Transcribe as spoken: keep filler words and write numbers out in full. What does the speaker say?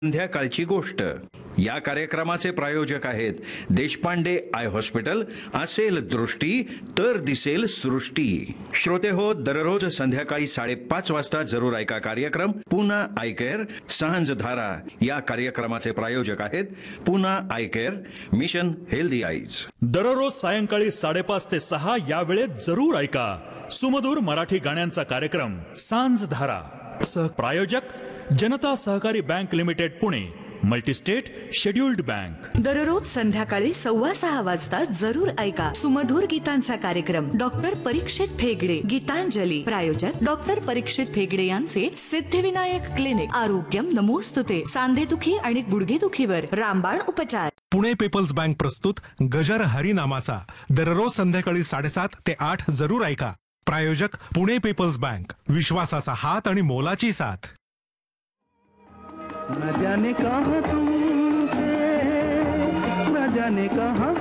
संध्याकाळची गोष्ट. या कार्यक्रमाचे प्रायोजक आहेत देशपांडे आय हॉस्पिटल. असेल दृष्टी तर दिसेल सृष्टी. श्रोते हो, दररोज संध्याकाळी साडेपाच वाजता जरूर ऐका कार्यक्रम पुन्हा आय केअर सांज धारा. या कार्यक्रमाचे प्रायोजक आहेत पुन्हा I care, mission healthy eyes. दररोज सायंकाळी साडेपाच ते सहा या वेळेत जरूर ऐका सुमधुर मराठी गाण्यांचा कार्यक्रम सांज धारा. सह प्रायोजक जनता सहकारी bank limited Pune, multi-state scheduled bank. दररोज संध्याकाळी सव्वा सहा वाजता जरूर ऐका सुमधुर गीतांचा कार्यक्रम डॉक्टर परीक्षित फेगडे गीतांजली. प्रायोजक डॉक्टर परीक्षित फेगडे यांचे सिद्धिविनायक क्लिनिक. आरोग्यम नमोस्तुते. सांधेदुखी आणि गुडघेदुखीवर रामबाण उपचार. पुणे पीपल्स बँक प्रस्तुत गजर हरिनामाचा दररोज संध्याकाळी साडेसात ते आठ जरूर ऐका. प्रायोजक पुणे पीपल्स बँक, विश्वासाचा हात आणि मोलाची साथ. न जाने कहां तुम थे, न जाने कहां